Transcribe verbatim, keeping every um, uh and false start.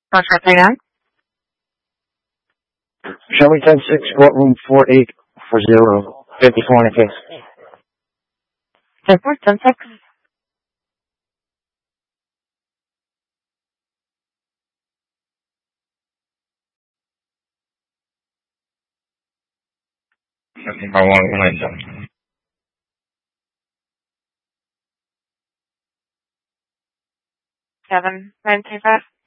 Contract right now. Shelby ten six, courtroom four eight four zero, fifty-four in the case. ten four, ten six. I want to Seven, nine, two, five.